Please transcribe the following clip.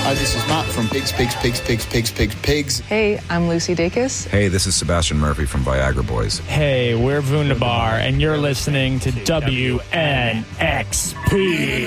Hi, this is Matt from Pigs. Hey, I'm Lucy Dacus. Hey, this is Sebastian Murphy from Viagra Boys. Hey, we're Wunderbar, and you're listening to WNXP.